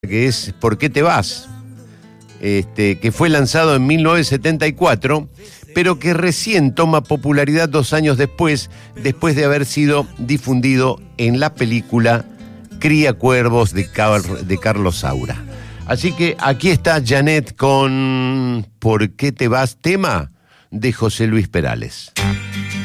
que es ¿Por qué te vas? Que fue lanzado en 1974, pero que recién toma popularidad 2 años después de haber sido difundido en la película Cría Cuervos de Carlos Saura. Así que aquí está Janet con ¿Por qué te vas? Tema de José Luis Perales.